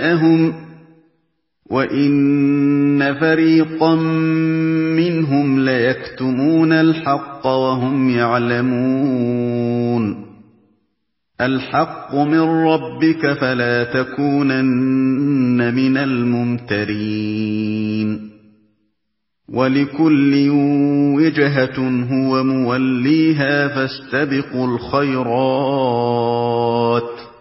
جَاءَهُمْ وَإِنَّ فَرِيقًا مِّنْهُمْ لَيَكْتُمُونَ الْحَقَّ وَهُمْ يَعْلَمُونَ الْحَقُّ مِن رَّبِّكَ فَلَا تَكُونَنَّ مِنَ الْمُمْتَرِينَ وَلِكُلٍّ وِجْهَةٌ هُوَ مُوَلِّيهَا فَاسْتَبِقُوا الْخَيْرَاتِ